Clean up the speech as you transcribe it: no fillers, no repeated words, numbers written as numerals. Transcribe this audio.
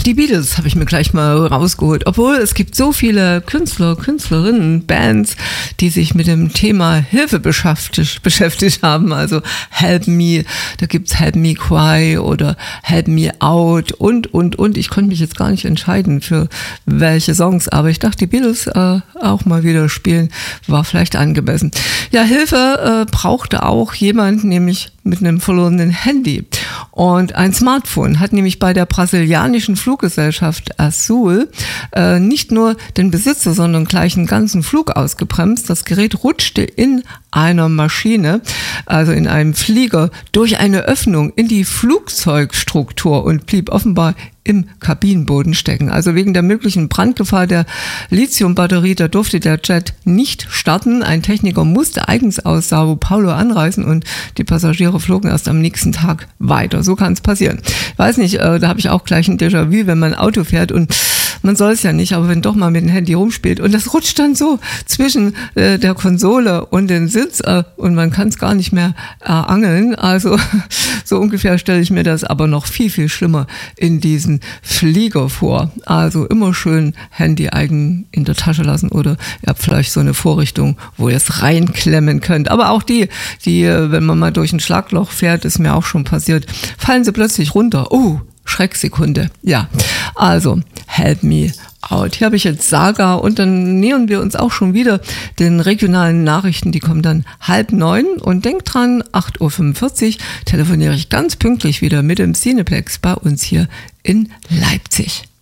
Die Beatles habe ich mir gleich mal rausgeholt, obwohl es gibt so viele Künstler, Künstlerinnen, Bands, die sich mit dem Thema Hilfe beschäftigt haben. Also Help Me, da gibt's Help Me Cry oder Help Me Out und. Ich konnte mich jetzt gar nicht entscheiden für welche Songs, aber ich dachte, die Beatles auch mal wieder spielen, war vielleicht angemessen. Ja, Hilfe brauchte auch jemand, nämlich mit einem verlorenen Handy. Und ein Smartphone hat nämlich bei der brasilianischen Fluggesellschaft Azul nicht nur den Besitzer, sondern gleich einen ganzen Flug ausgebremst. Das Gerät rutschte in einer Maschine, also in einem Flieger, durch eine Öffnung in die Flugzeugstruktur und blieb offenbar im Kabinenboden stecken. Also wegen der möglichen Brandgefahr der Lithiumbatterie, da durfte der Jet nicht starten. Ein Techniker musste eigens aus Sao Paulo anreisen und die Passagiere flogen erst am nächsten Tag weiter. So kann es passieren. Ich weiß nicht, da habe ich auch gleich ein Déjà-vu, wenn man Auto fährt und man soll es ja nicht, aber wenn doch mal mit dem Handy rumspielt und das rutscht dann so zwischen der Konsole und den Sitz und man kann es gar nicht mehr angeln. Also so ungefähr stelle ich mir das aber noch viel, viel schlimmer in diesen Flieger vor. Also immer schön Handy eigen in der Tasche lassen oder ihr habt vielleicht so eine Vorrichtung, wo ihr es reinklemmen könnt. Aber auch die, wenn man mal durch ein Schlagloch fährt, ist mir auch schon passiert, fallen sie plötzlich runter. Oh, Schrecksekunde. Ja, also Help Me Out. Hier habe ich jetzt Saga und dann nähern wir uns auch schon wieder den regionalen Nachrichten. Die kommen dann 8:30 und denkt dran, 8:45 Uhr telefoniere ich ganz pünktlich wieder mit dem Cineplex bei uns hier in Leipzig.